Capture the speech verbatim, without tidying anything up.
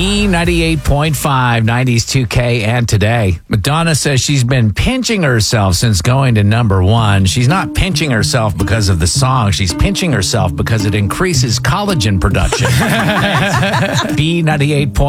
B ninety-eight point five, nineties two K, and today. Madonna says she's been pinching herself since going to number one. She's not pinching herself because of the song. She's pinching herself because it increases collagen production. B ninety-eight point five.